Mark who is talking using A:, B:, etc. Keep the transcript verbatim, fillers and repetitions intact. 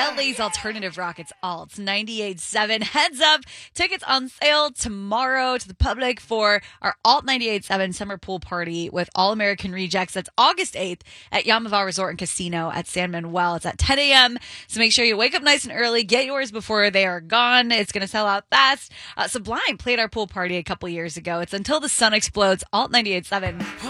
A: L A's alternative rock. It's Alt ninety-eight point seven. Heads up, tickets on sale tomorrow to the public for our Alt ninety-eight point seven summer pool party with All American Rejects. That's August eighth at Yamava Resort and Casino at San Manuel. It's at ten a.m. So make sure you wake up nice and early. Get yours before they are gone. It's going to sell out fast. Uh, Sublime played our pool party a couple years ago. It's Until the Sun Explodes, Alt ninety-eight point seven.